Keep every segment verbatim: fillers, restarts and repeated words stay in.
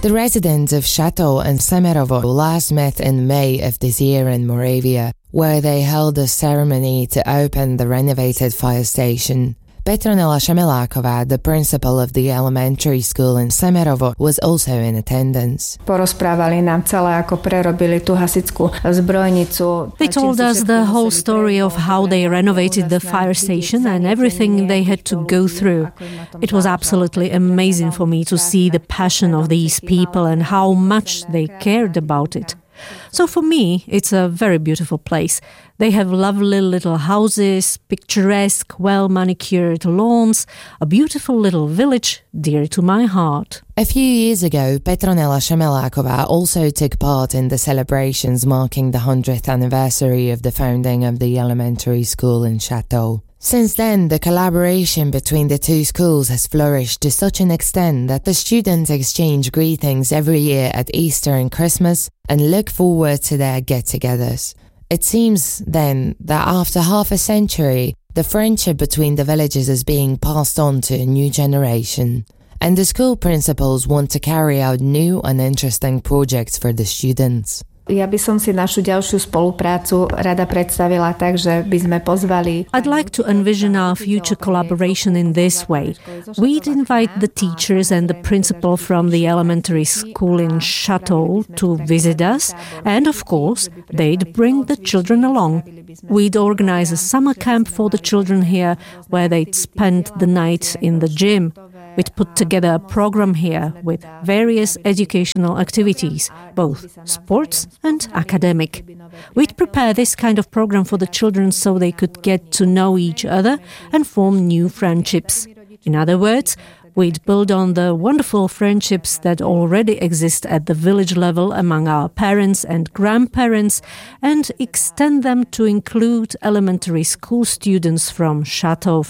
The residents of Chateau and Semerovo last met in May of this year in Moravia, where they held a ceremony to open the renovated fire station. Petronela Šemeláková, the principal of the elementary school in Semerovo, was also in attendance. Porozprávali nám celé, ako prerobili tú hasičskú zbrojnicu. They told us the whole story of how they renovated the fire station and everything they had to go through. It was absolutely amazing for me to see the passion of these people and how much they cared about it. So for me, it's a very beautiful place. They have lovely little houses, picturesque, well-manicured lawns, a beautiful little village dear to my heart. A few years ago, Petronela Šemeláková also took part in the celebrations marking the hundredth anniversary of the founding of the elementary school in Chateau. Since then, the collaboration between the two schools has flourished to such an extent that the students exchange greetings every year at Easter and Christmas and look forward to their get-togethers. It seems, then, that after half a century, the friendship between the villages is being passed on to a new generation, and the school principals want to carry out new and interesting projects for the students. Ja by som si našu ďalšiu spoluprácu rada predstavila tak, že by sme pozvali. I'd like to envision our future collaboration in this way. We'd invite the teachers and the principal from the elementary school in Chateau to visit us, and of course, they'd bring the children along. We'd organize a summer camp for the children here, where they'd spend the night in the gym. We'd put together a program here with various educational activities, both sports and academic. We'd prepare this kind of program for the children so they could get to know each other and form new friendships. In other words, we'd build on the wonderful friendships that already exist at the village level among our parents and grandparents and extend them to include elementary school students from Chateau.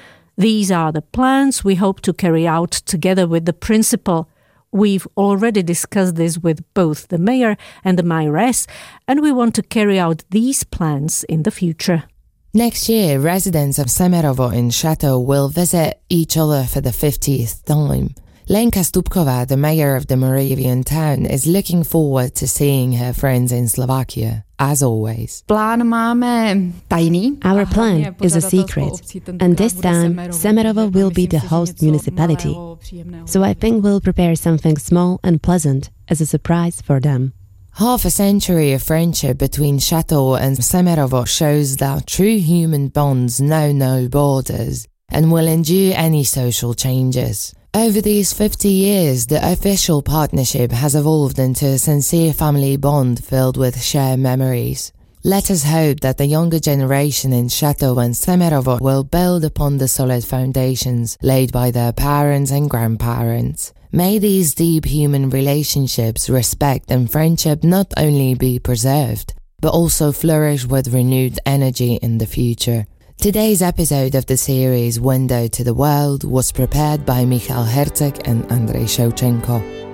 These are the plans we hope to carry out together with the principal. We've already discussed this with both the mayor and the mayoress, and we want to carry out these plans in the future. Next year, residents of Semerovo in Chateau will visit each other for the fiftieth time. Lenka Stupková, the mayor of the Moravian town, is looking forward to seeing her friends in Slovakia, as always. Our plan is a secret, and this time Semerovo will be the host municipality. So I think we'll prepare something small and pleasant as a surprise for them. Half a century of friendship between Chateau and Semerovo shows that true human bonds know no borders and will endure any social changes. Over these fifty years, the official partnership has evolved into a sincere family bond filled with shared memories. Let us hope that the younger generation in Chateau and Semerovo will build upon the solid foundations laid by their parents and grandparents. May these deep human relationships, respect and friendship not only be preserved, but also flourish with renewed energy in the future. Today's episode of the series Window to the World was prepared by Michal Herceg and Andrei Shevchenko.